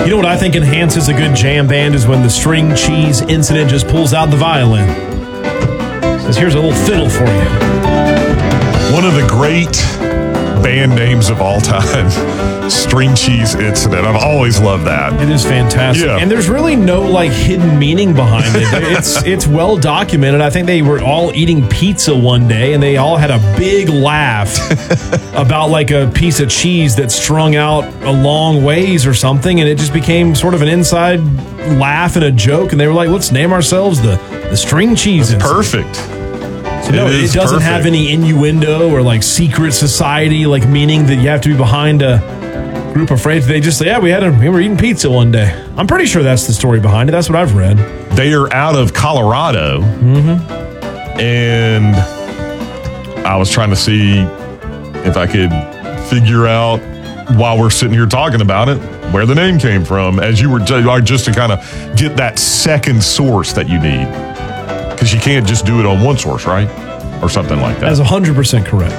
You know what I think enhances a good jam band is when the string cheese incident just pulls out the violin. Says, here's a little fiddle for you. One of the great band names of all time, String Cheese Incident. I've always loved that. It is fantastic. Yeah. And there's really no hidden meaning behind it. It's well documented. I think they were all eating pizza one day and they all had a big laugh about a piece of cheese that strung out a long ways or something, and it just became sort of an inside laugh and a joke, and they were like, let's name ourselves the String Cheese Incident. Perfect. So no, it doesn't have any innuendo or secret society meaning that you have to be behind a group of friends. They just say, we were eating pizza one day. I'm pretty sure that's the story behind it. That's what I've read. They are out of Colorado. Mm-hmm. And I was trying to see if I could figure out, while we're sitting here talking about it, where the name came from, as you were just to kind of get that second source that you need. Because you can't just do it on one source, right? Or something like that. That's 100% correct.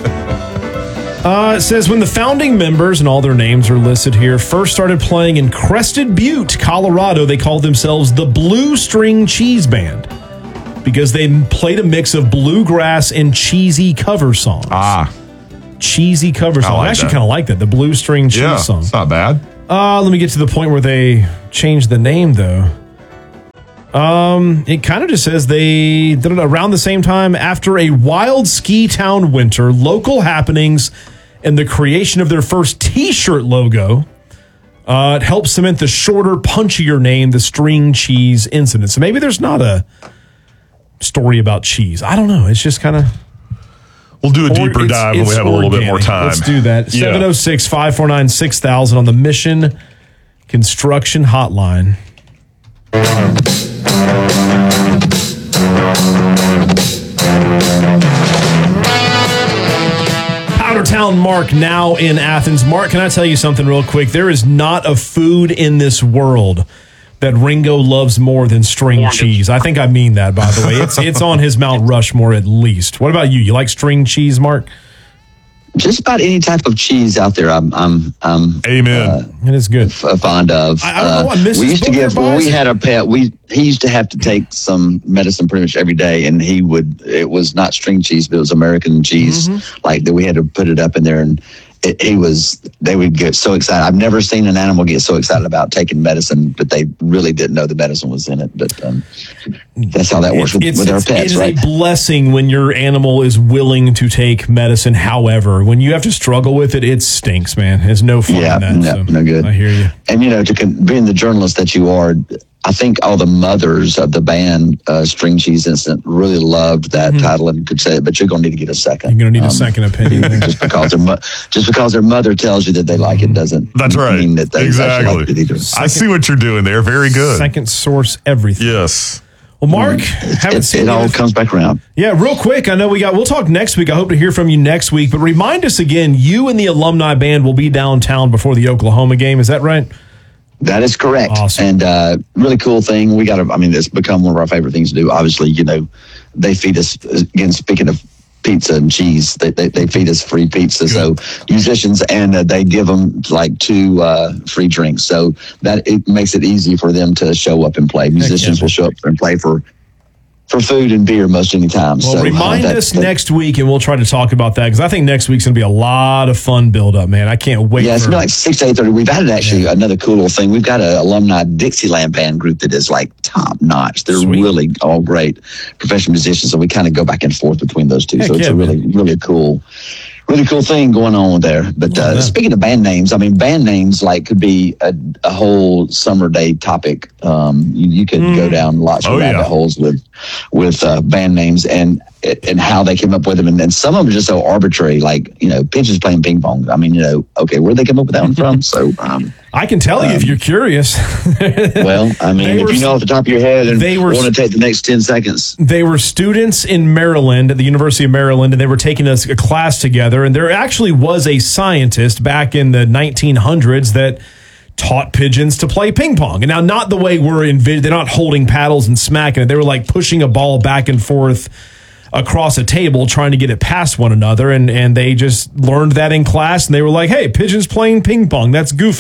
It says, when the founding members, and all their names are listed here, first started playing in Crested Butte, Colorado, they called themselves the Blue String Cheese Band because they played a mix of bluegrass and cheesy cover songs. Cheesy cover songs. I actually kind of like that, the Blue String Cheese song. It's not bad. Let me get to the point where they changed the name, though. It kind of just says they did it around the same time after a wild ski town winter, local happenings, and the creation of their first T-shirt logo. It helped cement the shorter, punchier name, the String Cheese Incident. So maybe there's not a story about cheese. I don't know. It's just kind of... We'll do a deeper dive when we have a little bit more time. Let's do that. 706-549-6000 on the Mission Construction Hotline. Powdertown Mark now in Athens. Mark, can I tell you something real quick? There is not a food in this world that Ringo loves more than string cheese. I think I mean that, by the way. It's on his Mount Rushmore at least. What about you? You like string cheese, Mark? Just about any type of cheese out there, I'm Amen. It is good. Fond of. I don't know what Mrs. We used to Booker give when buys. we had our pet. He used to have to take some medicine pretty much every day, and it was not string cheese, but it was American cheese. Like that, we had to put it up in there, and they would get so excited. I've never seen an animal get so excited about taking medicine, but they really didn't know the medicine was in it. But that's how that works with our pets, it is right? a blessing when your animal is willing to take medicine. However, when you have to struggle with it, it stinks, man. It's no fun in that. No good. I hear you. And, being the journalist that you are, I think all the mothers of the band String Cheese Incident really loved that title and could say it, but you're going to need to get a second. You're going to need a second opinion. just because their mother tells you that they like it doesn't mean that they exactly. like it either. I see what you're doing there. Very good. Second source everything. Yes. Well, Mark, haven't seen it all comes back around. Yeah, real quick. I know we'll talk next week. I hope to hear from you next week. But remind us again, you and the alumni band will be downtown before the Oklahoma game. Is that right? That is correct. Awesome. And really cool thing. It's become one of our favorite things to do. Obviously, they feed us, again, speaking of pizza and cheese, they feed us free pizza. Good. So musicians, and they give them 2 free drinks. So that it makes it easy for them to show up and play. Musicians will show up and play for food and beer most any time. Well, remind us next week, and we'll try to talk about that, because I think next week's going to be a lot of fun build-up, man. I can't wait. Yeah, it's been 6 to 8:30. We've added another cool little thing. We've got an alumni Dixieland band group that is top-notch. They're really all great professional musicians, so we kind of go back and forth between those two. It's a really cool thing going on there. But speaking of band names, band names could be a whole summer day topic. You could go down lots of rabbit holes with band names and how they came up with them. And some of them are just so arbitrary, Pigeons playing ping pong. Where'd they come up with that one from? So I can tell you if you're curious. Well, if you know off the top of your head and want to take the next 10 seconds. They were students in Maryland, at the University of Maryland, and they were taking a class together. And there actually was a scientist back in the 1900s that taught pigeons to play ping pong. And now, not the way we're envisioning. They're not holding paddles and smacking it. They were pushing a ball back and forth across a table trying to get it past one another, and they just learned that in class, and they were like, hey, pigeons playing ping pong, that's goofy.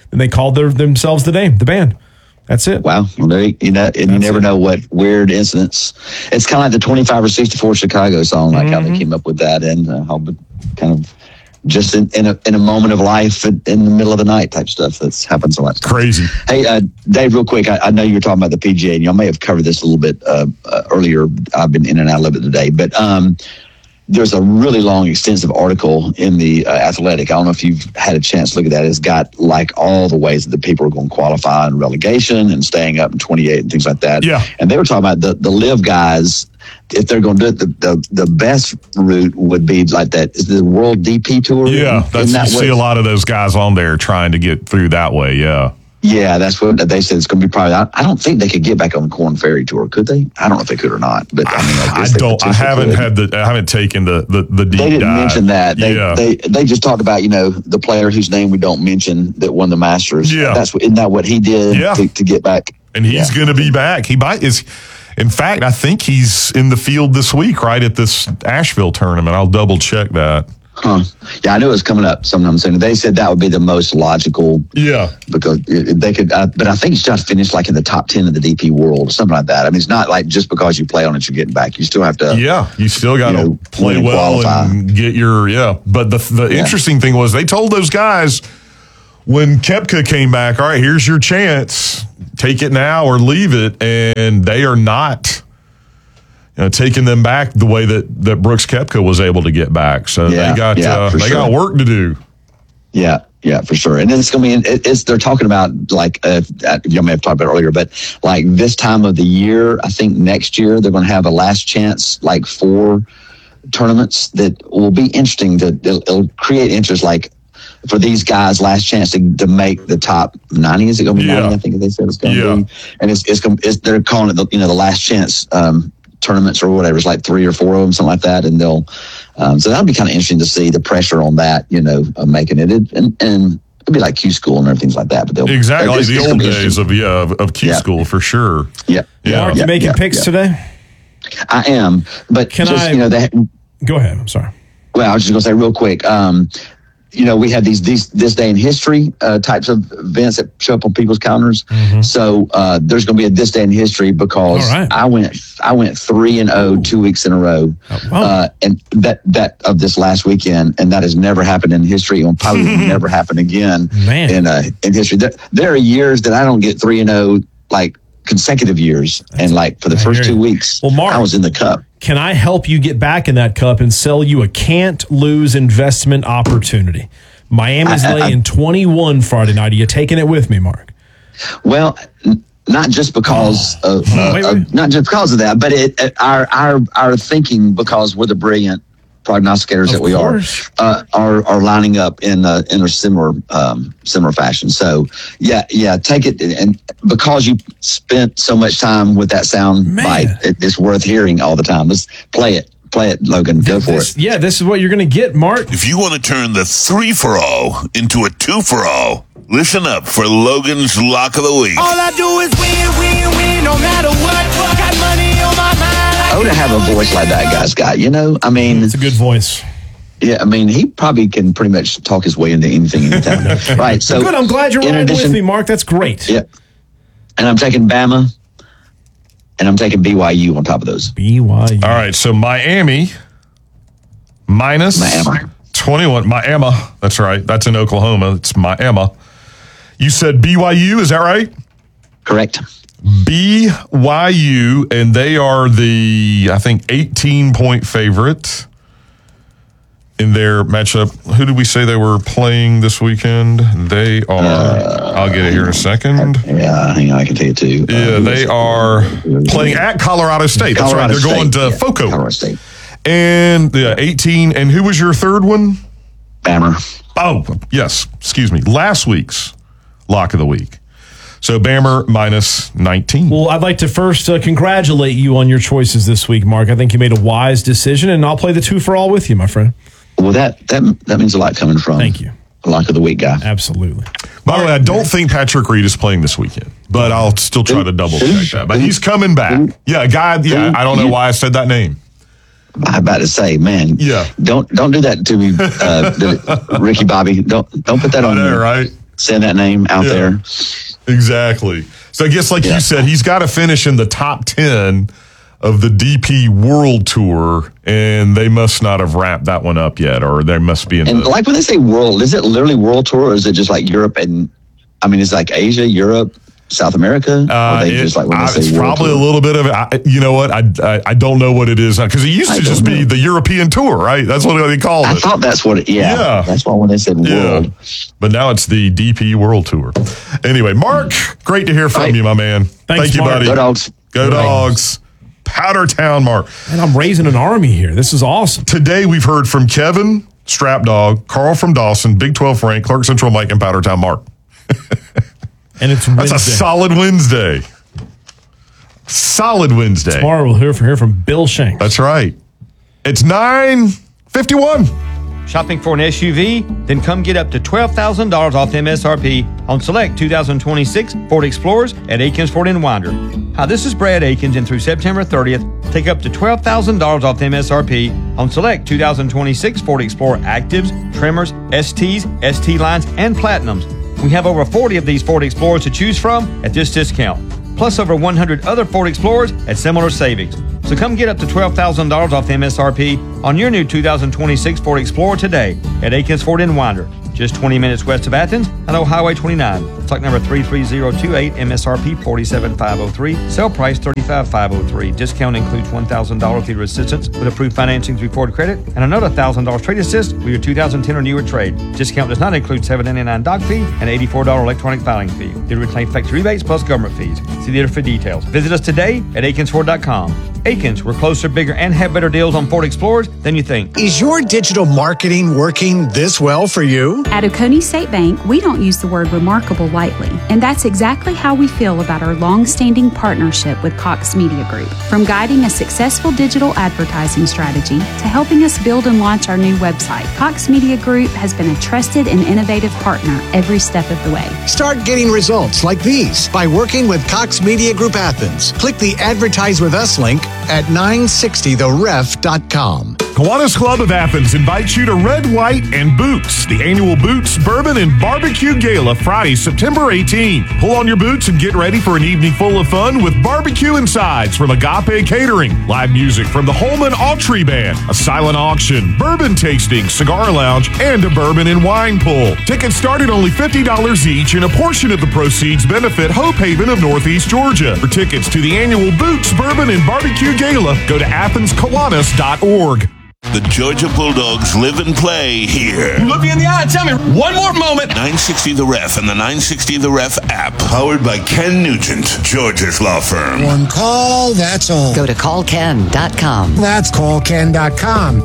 and they called themselves the band. That's it. Wow. Well, you never know what weird incidents. It's kind of like the 25 or 64 Chicago song, like how they came up with that, and how kind of just in a moment of life in the middle of the night type stuff that happens a lot. Crazy. Hey, Dave, real quick, I know you're talking about the PGA, and y'all may have covered this a little bit earlier. I've been in and out of it today, but there's a really long, extensive article in the Athletic. I don't know if you've had a chance to look at that. It's got like all the ways that the people are going to qualify in relegation and staying up in 28 and things like that. Yeah. And they were talking about the live guys. If they're going to do it, the best route would be like that. Is the World DP Tour? Yeah, you see a lot of those guys on there trying to get through that way. Yeah. Yeah, that's what they said. It's going to be probably. I don't think they could get back on the Corn Ferry Tour, could they? I don't know if they could or not. But I guess I haven't taken the deep dive. They didn't mention that. They just talked about the player whose name we don't mention that won the Masters. Yeah, isn't that what he did to get back? And he's going to be back. He is. In fact, I think he's in the field this week, right at this Asheville tournament. I'll double check that. Huh. Yeah, I knew it was coming up sometime soon. They said that would be the most logical. Yeah. Because they could, but I think he's just finished like in the top 10 of the DP world or something like that. I mean, it's not like just because you play on it, you're getting back. You still have to. Yeah, you still got to play well qualify. And get your, But the interesting thing was they told those guys when Koepka came back, all right, here's your chance. Take it now or leave it. And they are not taking them back the way that Brooks Koepka was able to get back. So they got work to do. Yeah, for sure. And then it's going to be, they're talking about like, you may have talked about it earlier, but like this time of the year, I think next year they're going to have a last chance, like 4 tournaments that will be interesting. It'll create interest, like for these guys, last chance to make the top 90. Is it going to be 90? I think they said it's going to be. And they're calling it the last chance tournaments or whatever. It's like 3 or 4 of them, something like that. And they'll, so that'll be kind of interesting to see the pressure on that, making it. And it'll be like Q School and everything like that. But they'll exactly the old days of Q School for sure. Yeah. Mark, you making picks today? I am, but go ahead. I'm sorry. Well, I was just going to say real quick. We have these this day in history types of events that show up on people's calendars. Mm-hmm. So there's going to be a this day in history because I went 3-0 2 weeks in a row, and that of this last weekend, and that has never happened in history, and probably will never happen again in history. There are years that I don't get 3-0 like consecutive years, and like for the first 2 weeks, Mark, I was in the Cup. Can I help you get back in that Cup and sell you a can't lose investment opportunity? Miami's laying 21 Friday night. Are you taking it with me, Mark? Well, not just because of not just because of that, but our thinking, because we're the brilliant prognosticators that we are lining up in a similar fashion. So take it, and because you spent so much time with that sound bite, it's worth hearing all the time. Let's play it, Logan. Go for it. Yeah, this is what you're going to get, Mark. If you want to turn the 3-for-0 into a 2-for-0, listen up for Logan's Lock of the Week. All I do is win, no matter what. Got money on my mind. To have a voice like that guy's got, I mean, it's a good voice. Yeah, I mean, he probably can pretty much talk his way into anything anytime. Right. So good. I'm glad you're riding with me, Mark. That's great. Yeah. And I'm taking Bama, and I'm taking BYU on top of those. BYU. All right. So Miami minus 21. Miami. That's right. That's in Oklahoma. It's Miami. You said BYU. Is that right? Correct. BYU, and they are the, I think, 18-point favorite in their matchup. Who did we say they were playing this weekend? They are, I'll get it here in a second. Yeah, hang on, I can tell you too. Yeah, they are playing at Colorado State. That's right. They're going to FOCO. Colorado State. And 18, and who was your third one? Bama. Oh, yes. Excuse me. Last week's Lock of the Week. So Bama minus 19. Well, I'd like to first congratulate you on your choices this week, Mark. I think you made a wise decision, and I'll play the 2-for-all with you, my friend. Well, that means a lot coming from. Thank you. A Lock of the Week guy. Absolutely. By the way, I don't think Patrick Reed is playing this weekend, but I'll still try to double check that. But he's coming back. Yeah, a guy. Yeah, I don't know why I said that name. I'm about to say, man. Yeah. Don't do that to me, Ricky Bobby. Don't put that on there, me. Right? saying that name out there. Exactly. So I guess, like you said, he's got to finish in the top 10 of the DP World Tour, and they must not have wrapped that one up yet, or they must be in. And like when they say world, is it literally World Tour, or is it just like Europe and? I mean, it's like Asia, Europe, South America. Or they just like when they say it's World probably Tour? a little bit of it. You know what? I don't know what it is because it used to just be the European Tour, right? That's what they called it. I thought that's what it. Yeah, that's why when they said world. But now it's the DP World Tour. Anyway, Mark, great to hear from you, my man. Thank you, Mark. buddy. Go Dogs. Go Dogs. Powdertown, Mark. And I'm raising an army here. This is awesome. Today we've heard from Kevin, Strap Dog, Carl from Dawson, Big 12 Frank, Clark Central Mike, and Powdertown Mark. And it's Wednesday. That's a solid Wednesday. Solid Wednesday. Tomorrow we'll hear from Bill Shanks. That's right. It's 9:51. Shopping for an SUV? Then come get up to $12,000 off MSRP on select 2026 Ford Explorers at Akins Ford in Winder. Hi, this is Brad Akins, and through September 30th, take up to $12,000 off MSRP on select 2026 Ford Explorer Actives, Tremors, STs, ST lines, and Platinums. We have over 40 of these Ford Explorers to choose from at this discount, plus over 100 other Ford Explorers at similar savings. So come get up to $12,000 off MSRP on your new 2026 Ford Explorer today at Akins Ford in Winder, just 20 minutes west of Athens on Old Highway 29. Stock number 33028, MSRP 47503, sale price 35503. Discount includes $1,000 theater assistance with approved financing through Ford Credit and another $1,000 trade assist with your 2010 or newer trade. Discount does not include $7.99 dock fee and $84 electronic filing fee. Dealer retains factory rebates plus government fees. See dealer for details. Visit us today at AkinsFord.com. Akins, we're closer, bigger, and have better deals on Ford Explorers than you think. Is your digital marketing working this well for you? At Oconee State Bank, we don't use the word remarkable lightly, and that's exactly how we feel about our long-standing partnership with Cox Media Group. From guiding a successful digital advertising strategy to helping us build and launch our new website, Cox Media Group has been a trusted and innovative partner every step of the way. Start getting results like these by working with Cox Media Group Athens. Click the Advertise With Us link at 960theref.com. Kiwanis Club of Athens invites you to Red, White, and Boots, the annual Boots, Bourbon, and Barbecue Gala, Friday, September 18. Pull on your boots and get ready for an evening full of fun with barbecue and sides from Agape Catering, live music from the Holman Autry Band, a silent auction, bourbon tasting, cigar lounge, and a bourbon and wine pull. Tickets start at only $50 each, and a portion of the proceeds benefit Hope Haven of Northeast Georgia. For tickets to the annual Boots, Bourbon, and Barbecue Gala, go to AthensKiwanis.org. The Georgia Bulldogs live and play here. Look me in the eye and tell me one more moment. 960 The Ref and the 960 The Ref app. Powered by Ken Nugent, Georgia's law firm. One call, that's all. Go to callken.com. That's callken.com.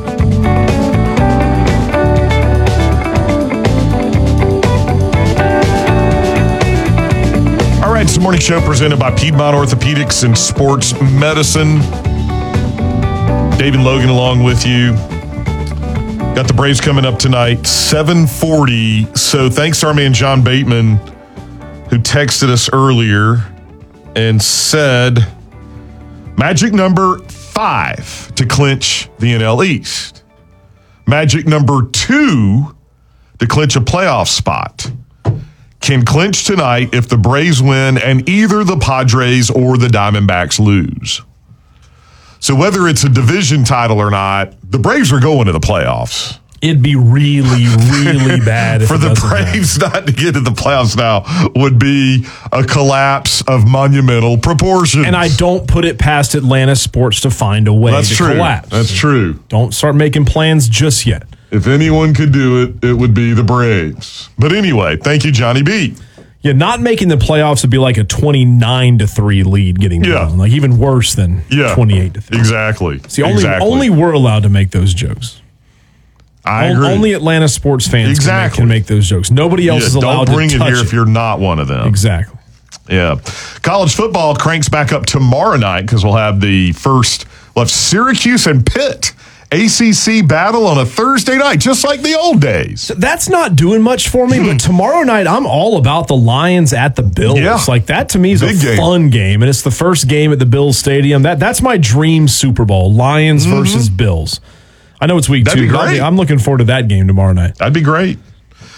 All right, it's the morning show presented by Piedmont Orthopedics and Sports Medicine. Dave and Logan along with you. Got the Braves coming up tonight, 7:40. So thanks to our man John Bateman, who texted us earlier and said magic number 5 to clinch the NL East. Magic number 2 to clinch a playoff spot. Can clinch tonight if the Braves win and either the Padres or the Diamondbacks lose. So whether it's a division title or not, the Braves are going to the playoffs. It'd be really, really bad if for the Braves not to get to the playoffs now would be a collapse of monumental proportions. And I don't put it past Atlanta sports to find a way to collapse. That's true. Don't start making plans just yet. If anyone could do it, it would be the Braves. But anyway, thank you, Johnny B. Yeah, not making the playoffs would be like a 29-3 lead getting down. Like even worse than 28-3. Exactly. See, only we're allowed to make those jokes. I agree. Only Atlanta sports fans can make those jokes. Nobody else is allowed to touch it. Don't bring it here if you're not one of them. Exactly. Yeah. College football cranks back up tomorrow night because we'll have Syracuse and Pitt. ACC battle on a Thursday night, just like the old days. So that's not doing much for me, but tomorrow night, I'm all about the Lions at the Bills. Yeah. Like, that to me is a fun game, and it's the first game at the Bills Stadium. That's my dream Super Bowl, Lions versus Bills. I know it's week 2, but I'm looking forward to that game tomorrow night. That'd be great.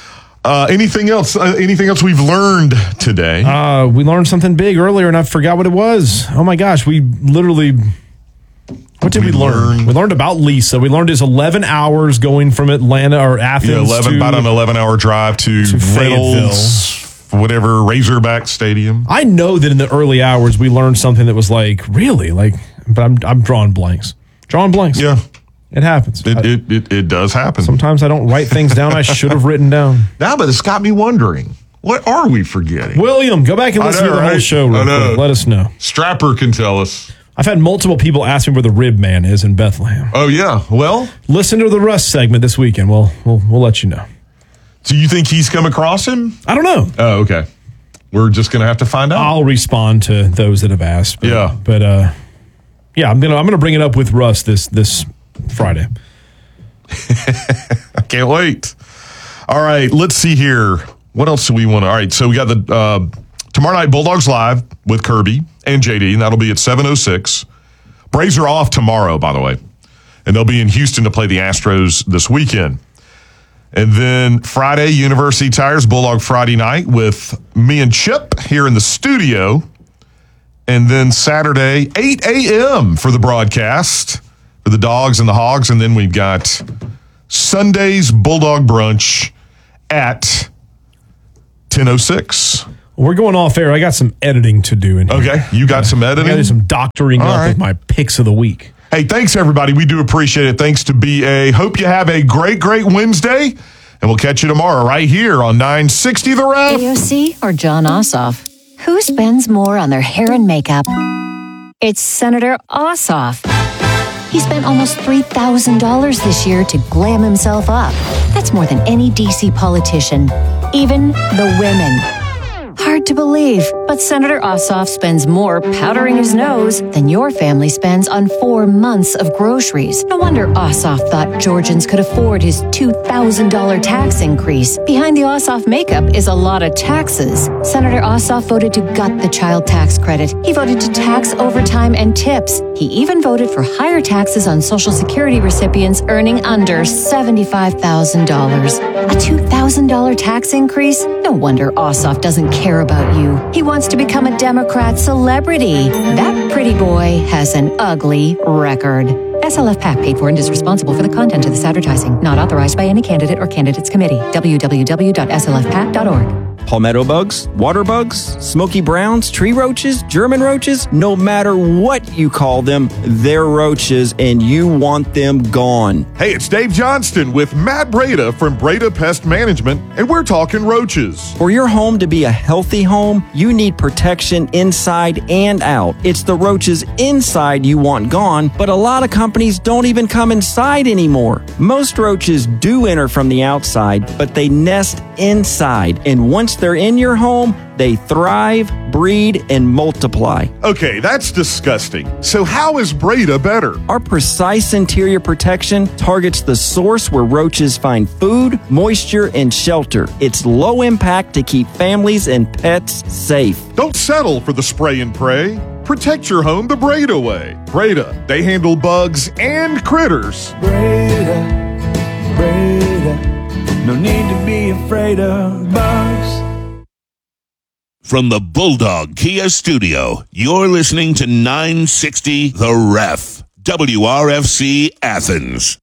Anything else? Anything else we've learned today? We learned something big earlier, and I forgot what it was. Oh my gosh, we literally. What did we learn? We learned about Lisa. We learned it's 11 hours going from Atlanta or Athens about an 11-hour drive to Reynolds, whatever, Razorback Stadium. I know that in the early hours we learned something that was really but I'm drawing blanks. Yeah. It happens. It does happen. Sometimes I don't write things down I should have written down. Now, but it's got me wondering, what are we forgetting? William, go back and listen to the whole show real quick. Let us know. Strapper can tell us. I've had multiple people ask me where the Rib Man is in Bethlehem. Oh, yeah. Well, listen to the Russ segment this weekend. We'll let you know. Do you think he's come across him? I don't know. Oh, okay. We're just going to have to find out. I'll respond to those that have asked. But, I'm gonna bring it up with Russ this Friday. I can't wait. All right, let's see here. What else do we want to? All right, so we got the tomorrow night Bulldogs Live with Kirby and JD, and that'll be at 7:06. Braves are off tomorrow, by the way, and they'll be in Houston to play the Astros this weekend. And then Friday, University Tires Bulldog Friday night with me and Chip here in the studio. And then Saturday, 8 a.m. for the broadcast for the Dogs and the Hogs. And then we've got Sunday's Bulldog Brunch at 10:06. We're going off air. I got some editing to do in here. Okay, you got some editing? I got some doctoring up with my picks of the week. Hey, thanks, everybody. We do appreciate it. Thanks to BA. Hope you have a great, great Wednesday. And we'll catch you tomorrow right here on 960 The Ref. AOC or John Ossoff? Who spends more on their hair and makeup? It's Senator Ossoff. He spent almost $3,000 this year to glam himself up. That's more than any DC politician, even the women. Hard to believe, but Senator Ossoff spends more powdering his nose than your family spends on 4 months of groceries. No wonder Ossoff thought Georgians could afford his $2,000 tax increase. Behind the Ossoff makeup is a lot of taxes. Senator Ossoff voted to gut the child tax credit. He voted to tax overtime and tips. He even voted for higher taxes on Social Security recipients earning under $75,000. A $2,000 tax increase? No wonder Ossoff doesn't care about you. He wants to become a Democrat celebrity. That pretty boy has an ugly record. SLF PAC paid for and is responsible for the content of this advertising. Not authorized by any candidate or candidates committee. www.slfpac.org. Palmetto bugs, water bugs, smoky browns, tree roaches, German roaches, no matter what you call them, they're roaches and you want them gone. Hey, it's Dave Johnston with Matt Breda from Breda Pest Management, and we're talking roaches. For your home to be a healthy home, you need protection inside and out. It's the roaches inside you want gone, but a lot of companies don't even come inside anymore. Most roaches do enter from the outside, but they nest inside, and once they're in your home, they thrive, breed, and multiply. Okay, that's disgusting. So how is Breda better? Our precise interior protection targets the source where roaches find food, moisture, and shelter. It's low impact to keep families and pets safe. Don't settle for the spray and pray. Protect your home the Breda way. Breda, they handle bugs and critters. Breda, no need to be afraid of bugs. From the Bulldog Kia Studio, you're listening to 960 The Ref, WRFC Athens.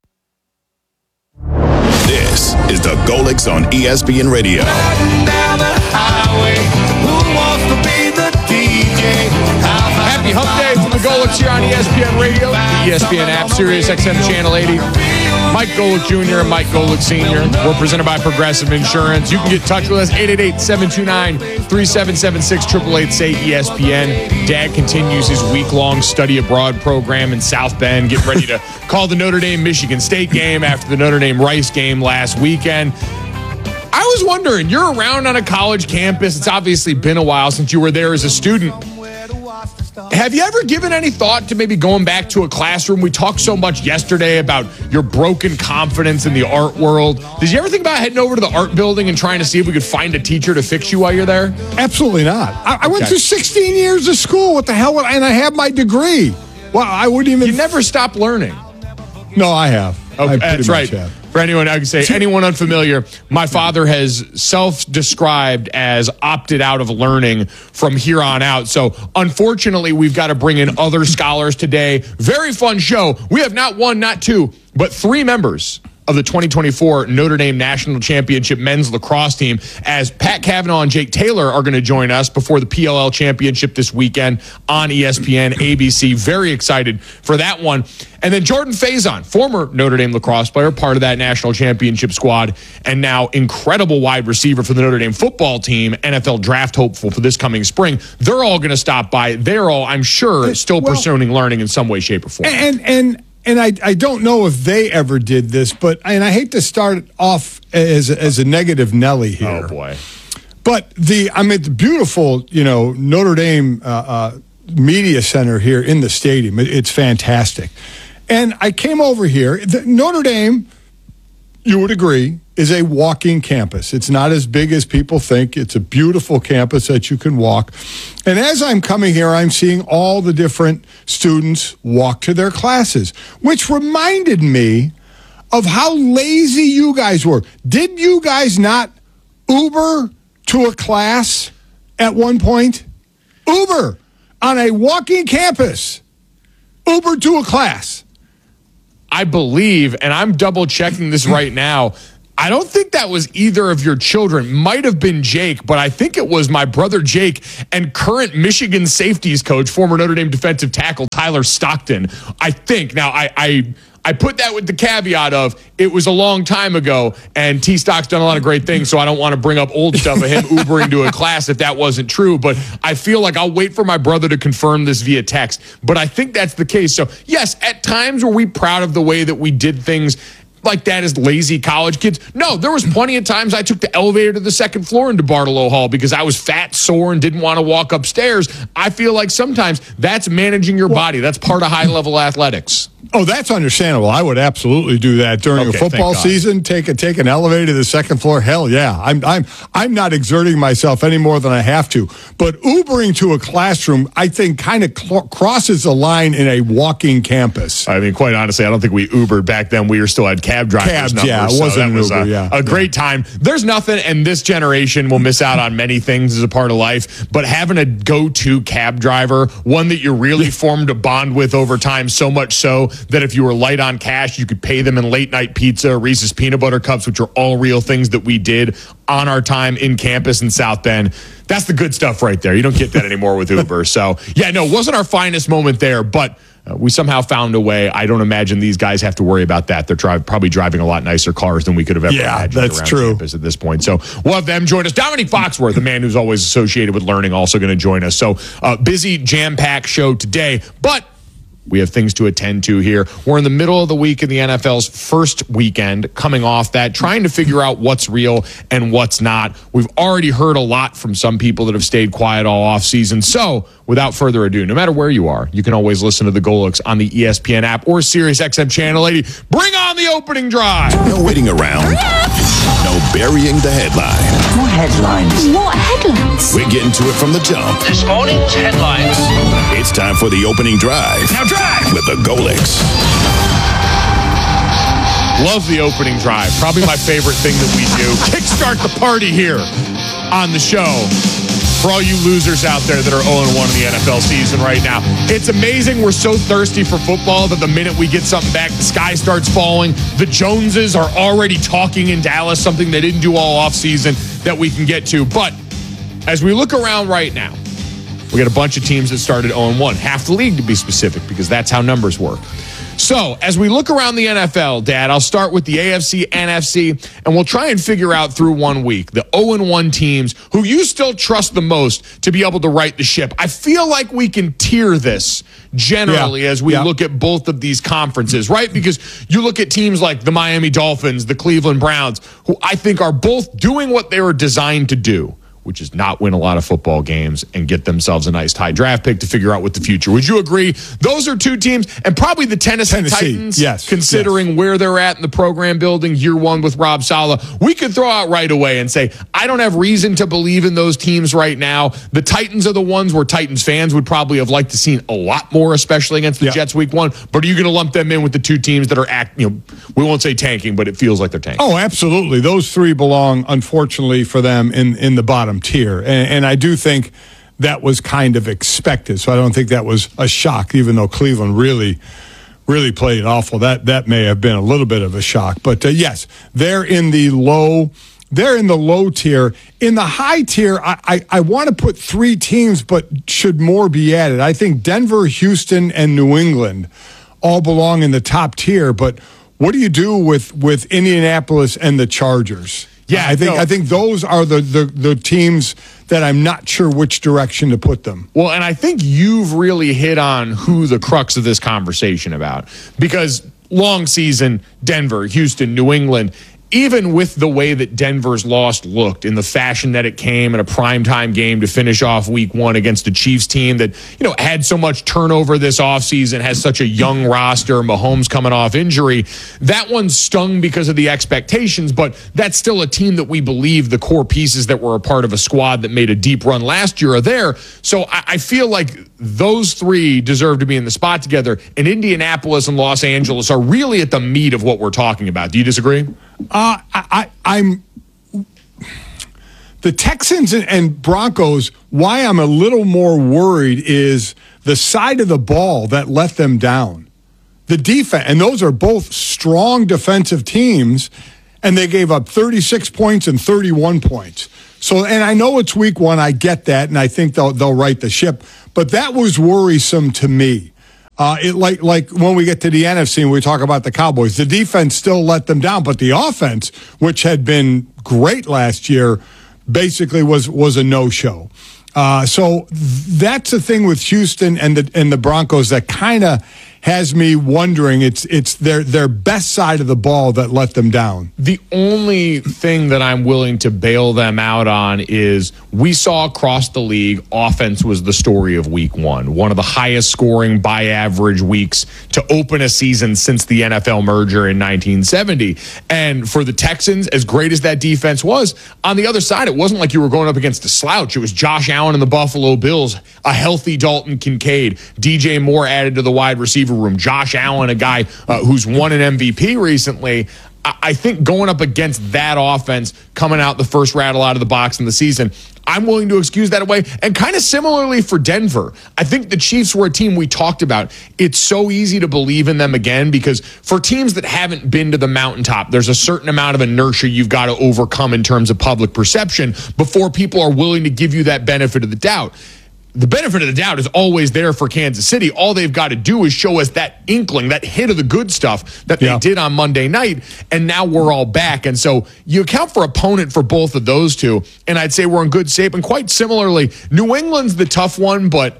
This is the Golix on ESPN Radio. Riding down the highway, who wants to be the DJ? Happy Hump Day from the Golix here on ESPN Radio, the ESPN app, Sirius XM Channel 80. Mike Golick Jr. and Mike Golick Sr. We're presented by Progressive Insurance. You can get in touch with us, 888-729-3776, 888-SAY-ESPN. Dad continues his week-long study abroad program in South Bend, getting ready to call the Notre Dame-Michigan State game after the Notre Dame-Rice game last weekend. I was wondering, you're around on a college campus. It's obviously been a while since you were there as a student. Have you ever given any thought to maybe going back to a classroom? We talked so much yesterday about your broken confidence in the art world. Did you ever think about heading over to the art building and trying to see if we could find a teacher to fix you while you're there? Absolutely not. I went through 16 years of school. What the hell? And I have my degree. Well, I wouldn't even... You never stop learning. No, I have. Okay, that's right. For anyone, I can say, anyone unfamiliar, my father has self-described as opted out of learning from here on out. So, unfortunately, we've got to bring in other scholars today. Very fun show. We have not one, not two, but 3 members of the 2024 Notre Dame National Championship men's lacrosse team, as Pat Cavanaugh and Jake Taylor are going to join us before the PLL Championship this weekend on ESPN, ABC. Very excited for that one. And then Jordan Faison, former Notre Dame lacrosse player, part of that national championship squad, and now incredible wide receiver for the Notre Dame football team, NFL draft hopeful for this coming spring. They're all going to stop by. They're all, I'm sure, still pursuing learning in some way, shape, or form. And I don't know if they ever did this, and I hate to start off as a negative Nelly here. Oh, boy. But the beautiful, Notre Dame media center here in the stadium. It's fantastic. And I came over here. Notre Dame, you would agree, is a walking campus. It's not as big as people think. It's a beautiful campus that you can walk. And as I'm coming here, I'm seeing all the different students walk to their classes, which reminded me of how lazy you guys were. Did you guys not Uber to a class at one point? Uber on a walking campus. Uber to a class. I believe, and I'm double checking this right now, I don't think that was either of your children. Might have been Jake, but I think it was my brother Jake and current Michigan safeties coach, former Notre Dame defensive tackle Tyler Stockton. I think. Now, I put that with the caveat of it was a long time ago, and T-Stock's done a lot of great things, so I don't want to bring up old stuff of him Ubering to a class if that wasn't true. But I feel like I'll wait for my brother to confirm this via text. But I think that's the case. So, yes, at times were we proud of the way that we did things like that as lazy college kids? No, there was plenty of times I took the elevator to the second floor into Bartolo Hall because I was fat, sore, and didn't want to walk upstairs. I feel like sometimes that's managing your body. That's part of high-level athletics. Oh, that's understandable. I would absolutely do that during a football season. Take an elevator to the second floor. Hell yeah. I'm not exerting myself any more than I have to. But Ubering to a classroom, I think, kind of crosses the line in a walking campus. I mean, quite honestly, I don't think we Ubered back then. We still had cab drivers. Yeah, it wasn't an Uber. A great time. There's nothing, and this generation will miss out on many things as a part of life. But having a go-to cab driver, one that you really formed a bond with over time, so much so that if you were light on cash, you could pay them in late night pizza, Reese's peanut butter cups, which are all real things that we did on our time in campus in South Bend. That's the good stuff right there. You don't get that anymore with Uber. So, yeah, no, it wasn't our finest moment there, but we somehow found a way. I don't imagine these guys have to worry about that. They're probably driving a lot nicer cars than we could have ever imagined that's around true. campus at this point. So we'll have them join us. Dominique Foxworth, the man who's always associated with learning, also going to join us. So busy, jam-packed show today, but we have things to attend to here. We're in the middle of the week in the NFL's first weekend, coming off that, trying to figure out what's real and what's not. We've already heard a lot from some people that have stayed quiet all offseason. So, without further ado, no matter where you are, you can always listen to the Golix on the ESPN app or SiriusXM Channel 80. Bring on the opening drive. No waiting around. No burying the headline. More headlines. What headlines? We're getting to it from the jump. This morning's headlines. It's time for the opening drive. Now drive! With the Golix. Love the opening drive. Probably my favorite thing that we do. Kickstart the party here on the show. For all you losers out there that are 0-1 in the NFL season right now. It's amazing we're so thirsty for football that the minute we get something back, the sky starts falling. The Joneses are already talking in Dallas, something they didn't do all offseason that we can get to. But as we look around right now, we got a bunch of teams that started 0-1. Half the league, to be specific, because that's how numbers work. So, as we look around the NFL, Dad, I'll start with the AFC, NFC, and we'll try and figure out through 1 week the 0-1 teams who you still trust the most to be able to right the ship. I feel like we can tier this generally as we look at both of these conferences, right? Because you look at teams like the Miami Dolphins, the Cleveland Browns, who I think are both doing what they were designed to do, which is not win a lot of football games and get themselves a nice high draft pick to figure out what the future. Would you agree? Those are two teams, and probably the Tennessee Titans, considering where they're at in the program building, year one with Rob Saleh, we could throw out right away and say, I don't have reason to believe in those teams right now. The Titans are the ones where Titans fans would probably have liked to see a lot more, especially against the Jets week one. But are you going to lump them in with the two teams that are we won't say tanking, but it feels like they're tanking? Oh, absolutely. Those three belong, unfortunately for them, in the bottom tier. And I do think that was kind of expected. So I don't think that was a shock, even though Cleveland really played awful. That may have been a little bit of a shock. But yes, they're in the low tier. In the high tier, I want to put three teams, but should more be added. I think Denver, Houston, and New England all belong in the top tier. But what do you do with Indianapolis and the Chargers? Yeah, I think those are the teams that I'm not sure which direction to put them. Well, and I think you've really hit on who the crux of this conversation about, because long season, Denver, Houston, New England, even with the way that Denver's loss looked in the fashion that it came in a primetime game to finish off week one against a Chiefs team that, had so much turnover this offseason, has such a young roster, Mahomes coming off injury, that one stung because of the expectations, but that's still a team that we believe the core pieces that were a part of a squad that made a deep run last year are there. So I feel like those three deserve to be in the spot together, and Indianapolis and Los Angeles are really at the meat of what we're talking about. Do you disagree? I'm the Texans and Broncos. Why I'm a little more worried is the side of the ball that let them down. The defense, and those are both strong defensive teams, and they gave up 36 points and 31 points. So, and I know it's week one. I get that, and I think they'll right the ship. But that was worrisome to me. Like when we get to the NFC and we talk about the Cowboys, the defense still let them down, but the offense, which had been great last year, basically was a no-show. So that's the thing with Houston and the Broncos that kind of has me wondering. It's their best side of the ball that let them down. The only thing that I'm willing to bail them out on is we saw across the league, offense was the story of week one of the highest scoring by average weeks to open a season since the NFL merger in 1970. And for the Texans, as great as that defense was, on the other side, it wasn't like you were going up against a slouch. It was Josh Allen and the Buffalo Bills, a healthy Dalton Kincaid, DJ Moore added to the wide receiver room, Josh Allen, a guy who's won an MVP recently. I think going up against that offense, coming out the first rattle out of the box in the season, I'm willing to excuse that away. And kind of similarly for Denver, I think the Chiefs were a team we talked about. It's so easy to believe in them again because for teams that haven't been to the mountaintop, there's a certain amount of inertia you've got to overcome in terms of public perception before people are willing to give you that benefit of the doubt. The benefit of the doubt is always there for Kansas City. All they've got to do is show us that inkling, that hit of the good stuff that they did on Monday night, and now we're all back. And so you account for opponent for both of those two, and I'd say we're in good shape. And quite similarly, New England's the tough one, but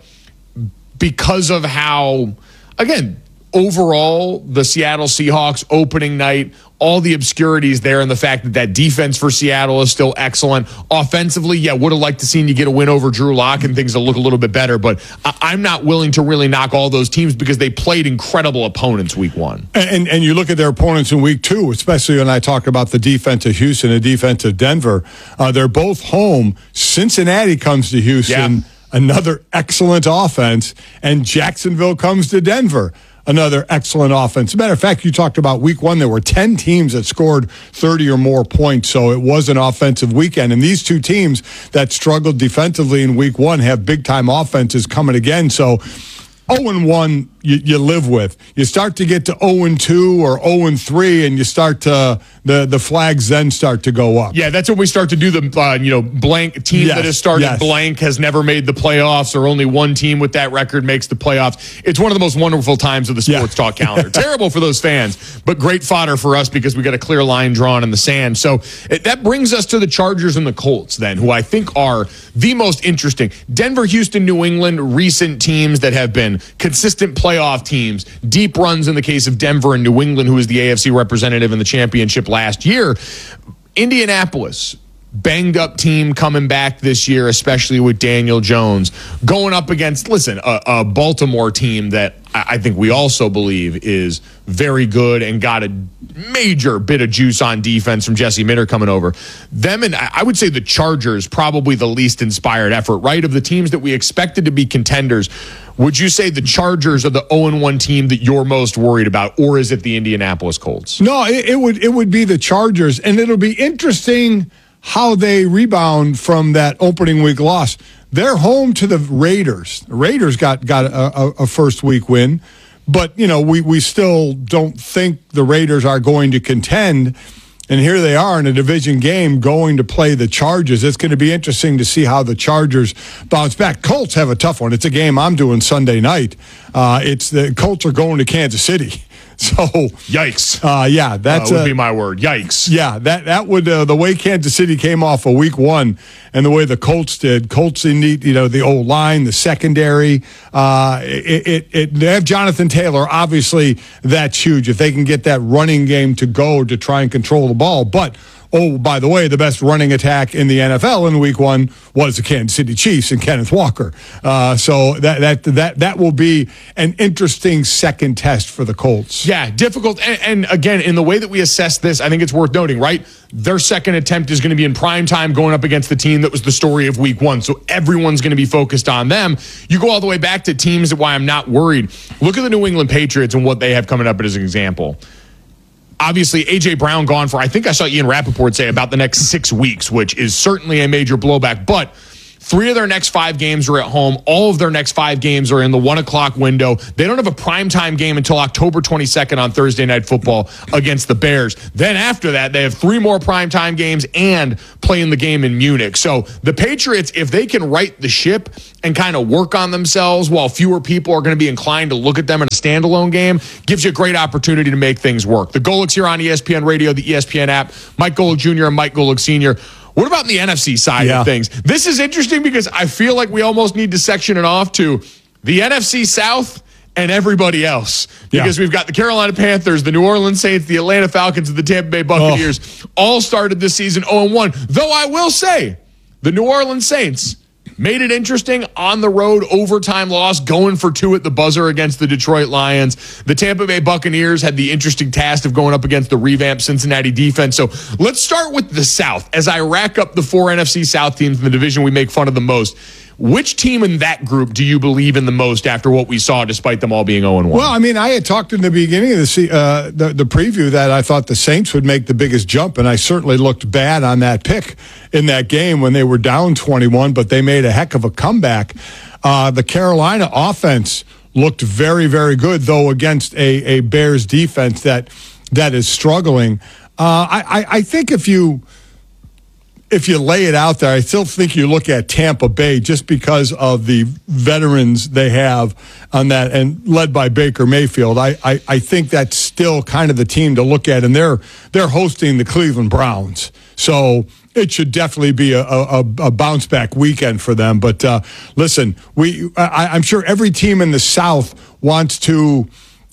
because of how, again, overall, the Seattle Seahawks opening night, all the obscurities there and the fact that defense for Seattle is still excellent. Offensively, would have liked to seen you get a win over Drew Lock and things to look a little bit better, but I'm not willing to really knock all those teams because they played incredible opponents week one. And you look at their opponents in week two, especially when I talk about the defense of Houston and the defense of Denver. They're both home. Cincinnati comes to Houston, another excellent offense, and Jacksonville comes to Denver. Another excellent offense. As a matter of fact, you talked about week one. There were 10 teams that scored 30 or more points, so it was an offensive weekend. And these two teams that struggled defensively in week one have big-time offenses coming again. So 0-1 you live with. You start to get to 0-2 or 0-3, and you start to the flags then start to go up. Yeah, that's when we start to do the blank team that has started blank has never made the playoffs, or only one team with that record makes the playoffs. It's one of the most wonderful times of the sports talk calendar. Terrible for those fans, but great fodder for us because we got a clear line drawn in the sand. So that brings us to the Chargers and the Colts then, who I think are the most interesting. Denver, Houston, New England, recent teams that have been consistent playoff teams, deep runs in the case of Denver and New England, who was the AFC representative in the championship last year. Indianapolis, banged up team coming back this year, especially with Daniel Jones, going up against, a Baltimore team that I think we also believe is very good and got a major bit of juice on defense from Jesse Minter coming over. Them, and I would say the Chargers, probably the least inspired effort, right? Of the teams that we expected to be contenders, would you say the Chargers are the 0-1 team that you're most worried about, or is it the Indianapolis Colts? No, it would be the Chargers, and it'll be interesting how they rebound from that opening week loss. They're home to the Raiders. The Raiders got a first week win, but we still don't think the Raiders are going to contend. And here they are in a division game going to play the Chargers. It's going to be interesting to see how the Chargers bounce back. Colts have a tough one. It's a game I'm doing Sunday night. It's the Colts are going to Kansas City. So yikes! Yeah, that would be my word. Yikes! Yeah, that would the way Kansas City came off of week one and the way the Colts did. Colts need the old line, the secondary. They have Jonathan Taylor. Obviously, that's huge if they can get that running game to go to try and control the ball. But oh, by the way, the best running attack in the NFL in week one was the Kansas City Chiefs and Kenneth Walker. So that will be an interesting second test for the Colts. Yeah, difficult. And again, in the way that we assess this, I think it's worth noting, right? Their second attempt is going to be in prime time going up against the team that was the story of week one. So everyone's going to be focused on them. You go all the way back to teams that why I'm not worried. Look at the New England Patriots and what they have coming up as an example. Obviously, A.J. Brown gone for, I think I saw Ian Rappaport say, about the next 6 weeks, which is certainly a major blowback. But 3 of their next 5 games are at home. All of their next 5 games are in the 1 o'clock window. They don't have a primetime game until October 22nd on Thursday Night Football against the Bears. Then after that, they have 3 more primetime games and playing the game in Munich. So the Patriots, if they can right the ship and kind of work on themselves while fewer people are going to be inclined to look at them in a standalone game, gives you a great opportunity to make things work. The Golics here on ESPN Radio, the ESPN app, Mike Golic Jr. and Mike Golic Sr. What about the NFC side of things? This is interesting because I feel like we almost need to section it off to the NFC South and everybody else. Because we've got the Carolina Panthers, the New Orleans Saints, the Atlanta Falcons, and the Tampa Bay Buccaneers all started this season 0-1. Though I will say, the New Orleans Saints made it interesting on the road, overtime loss, going for 2 at the buzzer against the Detroit Lions. The Tampa Bay Buccaneers had the interesting task of going up against the revamped Cincinnati defense. So let's start with the South. As I rack up the 4 NFC South teams in the division we make fun of the most, which team in that group do you believe in the most after what we saw, despite them all being 0-1? Well, I mean, I had talked in the beginning of the preview that I thought the Saints would make the biggest jump, and I certainly looked bad on that pick in that game when they were down 21, but they made a heck of a comeback. The Carolina offense looked very, very good, though, against a Bears defense that is struggling. I think if you lay it out there, I still think you look at Tampa Bay just because of the veterans they have on that, and led by Baker Mayfield. I think that's still kind of the team to look at, and they're hosting the Cleveland Browns. So it should definitely be a bounce back weekend for them. But listen, I'm sure every team in the South wants to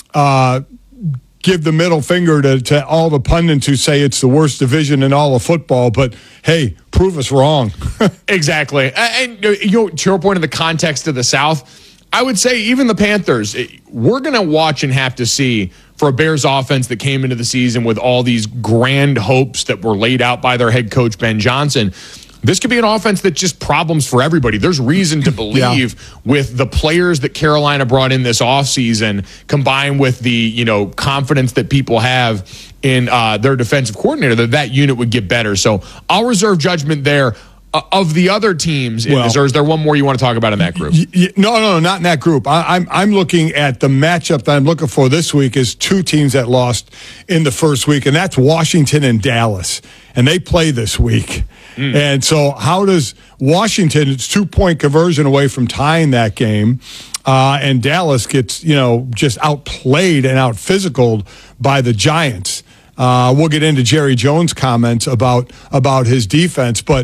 give the middle finger to all the pundits who say it's the worst division in all of football. But hey, prove us wrong. Exactly. And to your point in the context of the South, I would say even the Panthers, we're going to watch and have to see for a Bears offense that came into the season with all these grand hopes that were laid out by their head coach, Ben Johnson. This could be an offense that just problems for everybody. There's reason to believe with the players that Carolina brought in this offseason, combined with the confidence that people have in their defensive coordinator, that unit would get better. So I'll reserve judgment there. Of the other teams, or is there one more you want to talk about in that group? No, not in that group. I'm looking at the matchup that I'm looking for this week is 2 teams that lost in the first week, and that's Washington and Dallas, and they play this week. And so how does Washington, it's 2-point conversion away from tying that game, and Dallas gets, just outplayed and out-physicaled by the Giants. We'll get into Jerry Jones' comments about his defense, but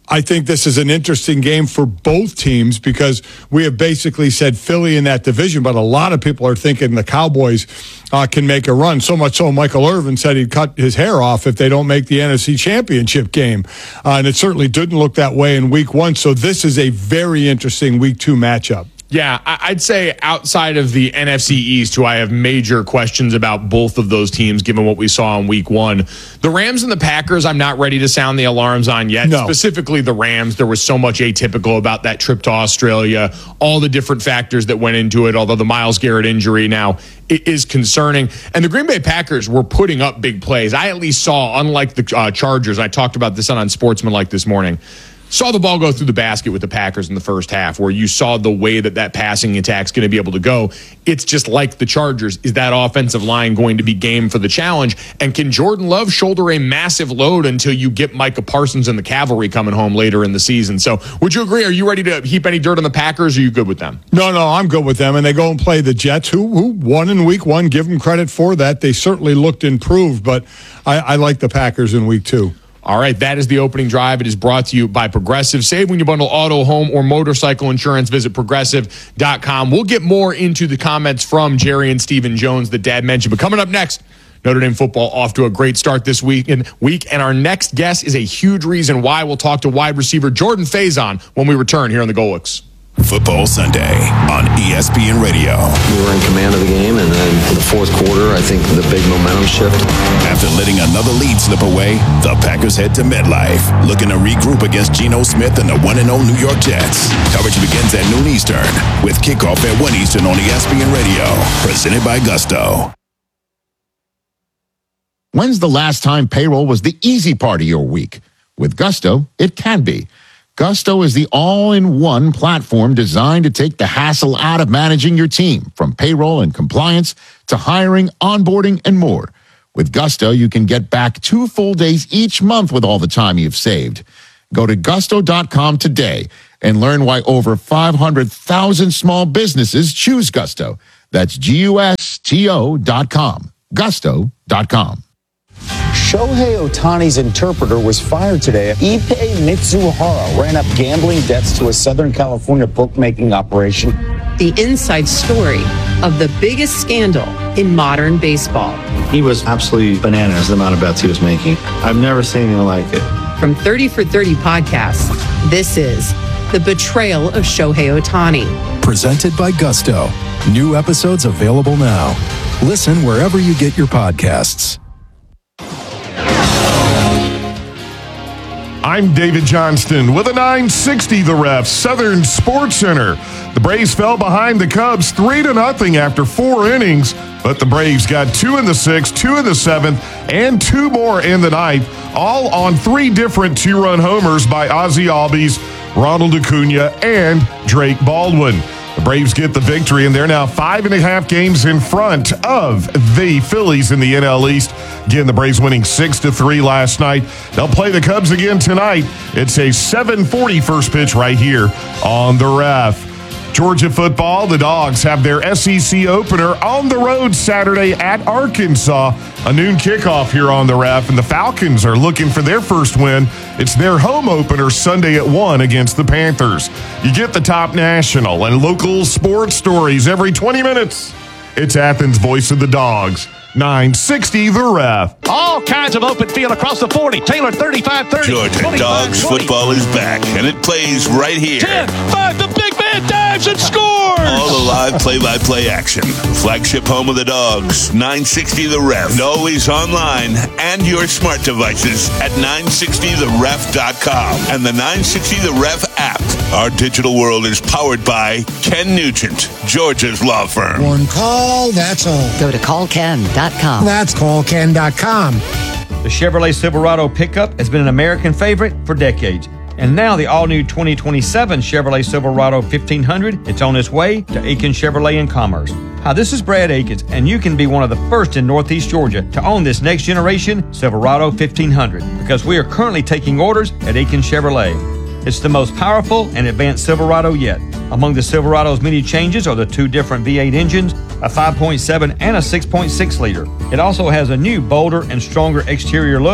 I think this is an interesting game for both teams because we have basically said Philly in that division, but a lot of people are thinking the Cowboys can make a run. So much so Michael Irvin said he'd cut his hair off if they don't make the NFC Championship game. And it certainly didn't look that way in Week 1. So this is a very interesting Week 2 matchup. Yeah, I'd say outside of the NFC East, who I have major questions about both of those teams, given what we saw in Week 1. The Rams and the Packers, I'm not ready to sound the alarms on yet. No. Specifically the Rams, there was so much atypical about that trip to Australia, all the different factors that went into it, although the Myles Garrett injury now is concerning. And the Green Bay Packers were putting up big plays. I at least saw, unlike the Chargers, I talked about this on Unsportsmanlike this morning, saw the ball go through the basket with the Packers in the first half, where you saw the way that passing attack's going to be able to go. It's just like the Chargers. Is that offensive line going to be game for the challenge? And can Jordan Love shoulder a massive load until you get Micah Parsons and the cavalry coming home later in the season? So would you agree? Are you ready to heap any dirt on the Packers, or are you good with them? No, I'm good with them. And they go and play the Jets, who won in Week 1. Give them credit for that. They certainly looked improved, but I like the Packers in Week 2. All right, that is the opening drive. It is brought to you by Progressive. Save when you bundle auto, home, or motorcycle insurance. Visit Progressive.com. We'll get more into the comments from Jerry and Stephen Jones that Dad mentioned. But coming up next, Notre Dame football off to a great start this week. And our next guest is a huge reason why. We'll talk to wide receiver Jordan Faison when we return here on the Golicks. Football Sunday on ESPN Radio. We were in command of the game, and then in the fourth quarter, I think the big momentum shift. After letting another lead slip away, the Packers head to MetLife, looking to regroup against Geno Smith and the 1-0 New York Jets. Coverage begins at noon Eastern, with kickoff at 1 Eastern on ESPN Radio. Presented by Gusto. When's the last time payroll was the easy part of your week? With Gusto, it can be. Gusto is the all-in-one platform designed to take the hassle out of managing your team, from payroll and compliance to hiring, onboarding, and more. With Gusto, you can get back 2 full days each month with all the time you've saved. Go to gusto.com today and learn why over 500,000 small businesses choose Gusto. That's GUSTO.com. Gusto.com. Shohei Ohtani's interpreter was fired today. Ippei Mitsuhara ran up gambling debts to a Southern California bookmaking operation. The inside story of the biggest scandal in modern baseball. He was absolutely bananas, the amount of bets he was making. I've never seen anything like it. From 30 for 30 podcasts, this is The Betrayal of Shohei Ohtani. Presented by Gusto. New episodes available now. Listen wherever you get your podcasts. I'm David Johnston with a 960 The Ref, Southern Sports Center. The Braves fell behind the Cubs 3-0 after 4 innings, but the Braves got 2 in the 6th, 2 in the 7th, and 2 more in the 9th, all on 3 different 2-run homers by Ozzie Albies, Ronald Acuna, and Drake Baldwin. The Braves get the victory, and they're now 5.5 games in front of the Phillies in the NL East. Again, the Braves winning 6-3 last night. They'll play the Cubs again tonight. It's a 7:40 first pitch right here on the Ref. Georgia football, the Dogs have their SEC opener on the road Saturday at Arkansas. A noon kickoff here on the Ref, and the Falcons are looking for their first win. It's their home opener Sunday at 1 against the Panthers. You get the top national and local sports stories every 20 minutes. It's Athens' voice of the Dogs. 960 The Ref. All kinds of open field across the 40. Taylor 35-30. Georgia Dogs football is back, and it plays right here. 10-5, the big man dives and scores. All the live play-by-play action. Flagship home of the Dogs, 960 The Ref. And always online and your smart devices at 960theref.com and the 960 The Ref app. Our digital world is powered by Ken Nugent, Georgia's law firm. One call, that's all. Go to callken.com. That's callken.com. The Chevrolet Silverado pickup has been an American favorite for decades. And now the all-new 2027 Chevrolet Silverado 1500, it's on its way to Aikens Chevrolet in Commerce. Hi, this is Brad Aikens, and you can be one of the first in Northeast Georgia to own this next-generation Silverado 1500 because we are currently taking orders at Aikens Chevrolet. It's the most powerful and advanced Silverado yet. Among the Silverado's many changes are the 2 different V8 engines, a 5.7 and a 6.6 liter. It also has a new, bolder and stronger exterior look,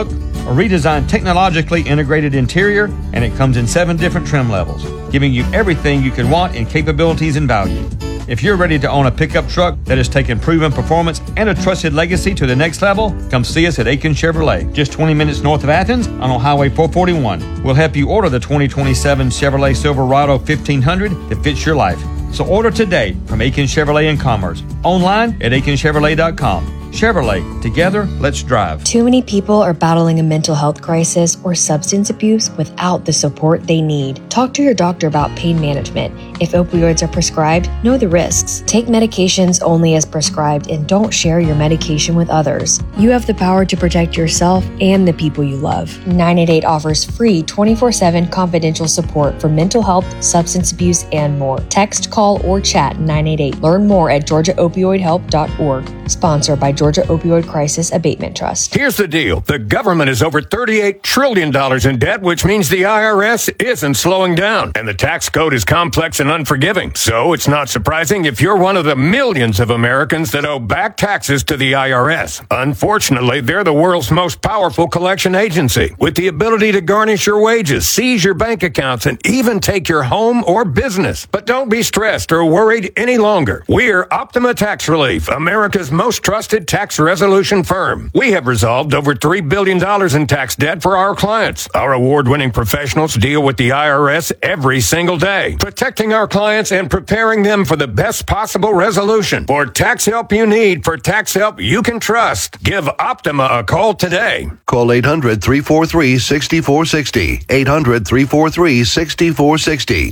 a redesigned technologically integrated interior, and it comes in 7 different trim levels, giving you everything you could want in capabilities and value. If you're ready to own a pickup truck that has taken proven performance and a trusted legacy to the next level, come see us at Aiken Chevrolet, just 20 minutes north of Athens on Highway 441. We'll help you order the 2027 Chevrolet Silverado 1500 that fits your life. So order today from Aiken Chevrolet in Commerce, online at aikenchevrolet.com. Chevrolet, together, let's drive. Too many people are battling a mental health crisis or substance abuse without the support they need. Talk to your doctor about pain management. If opioids are prescribed, know the risks. Take medications only as prescribed and don't share your medication with others. You have the power to protect yourself and the people you love. 988 offers free 24/7 confidential support for mental health, substance abuse, and more. Text, call, or chat 988. Learn more at georgiaopioidhelp.org. Sponsored by Georgia Opioid Crisis Abatement Trust. Here's the deal. The government is over $38 trillion in debt, which means the IRS isn't slowing down. And the tax code is complex and unforgiving. So it's not surprising if you're one of the millions of Americans that owe back taxes to the IRS. Unfortunately, they're the world's most powerful collection agency, with the ability to garnish your wages, seize your bank accounts, and even take your home or business. But don't be stressed or worried any longer. We're Optima Tax Relief, America's most trusted tax resolution firm. We have resolved over $3 billion in tax debt for our clients. Our award-winning professionals deal with the IRS every single day, protecting our clients and preparing them for the best possible resolution. For tax help you need, for tax help you can trust, give Optima a call today. Call 800-343-6460. 800-343-6460.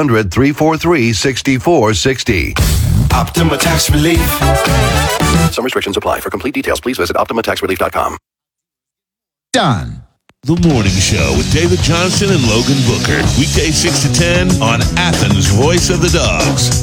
800-343-6460. Optima Tax Relief. Some restrictions apply. For complete details, please visit OptimaTaxRelief.com. Done. The Morning Show with David Johnson and Logan Booker. Weekday 6 to 10 on Athens' Voice of the Dogs.